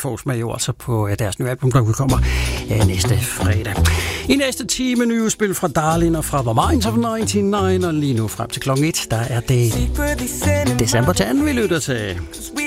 Force Majeure, altså på deres nye album, der udkommer næste fredag. I næste time nye udspil fra Darlin og fra The Minds of 99, og lige nu frem til klokken 1, der er det december 10, vi lytter til.